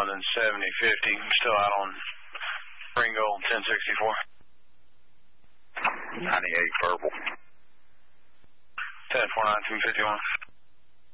London 7050. Still out on Ringo 1064. 98 verbal. 1049 251.